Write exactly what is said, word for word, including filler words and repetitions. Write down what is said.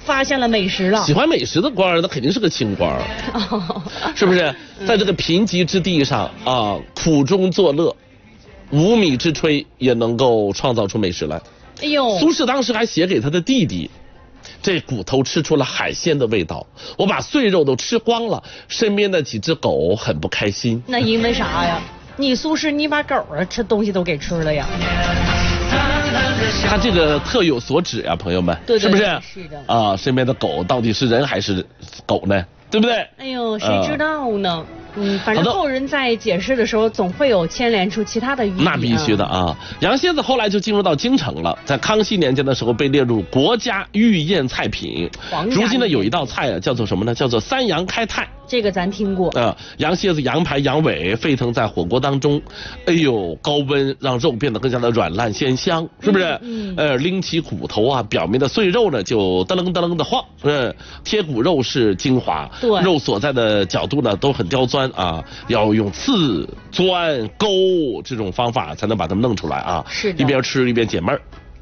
发现了美食了。 喜欢美食的官儿，那肯定是个清官儿，是不是？在这个贫瘠之地上啊，苦中作乐，无米之炊也能够创造出美食来。 哎呦， 苏轼当时还写给他的弟弟。这骨头吃出了海鲜的味道，我把碎肉都吃光了，身边的几只狗很不开心。 那因为啥呀？你苏轼你把狗啊吃东西都给吃了呀？ 他这个特有所指呀、啊，朋友们， 对对是不是？ 是的。 啊，身边的狗到底是人还是狗呢？对不对？ 哎呦，谁知道呢？呃嗯，反正后人在解释的时候，总会有牵连出其他的寓意、啊。 那必须的啊！羊蝎子后来就进入到京城了，在康熙年间的时候被列入国家御宴菜品。如今呢，有一道菜啊，叫做什么呢？叫做三羊开泰。 这个咱听过。 啊、呃，羊蝎子、羊排、羊尾沸腾在火锅当中，哎呦，高温让肉变得更加的软烂鲜香，是不是？嗯。嗯呃，拎起骨头啊，表面的碎肉呢就噔楞噔楞的晃，嗯，贴骨肉是精华， 对， 肉所在的角度呢都很刁钻啊，要用刺、钻、勾这种方法才能把它们弄出来啊。 是的。 一边吃一边解闷儿。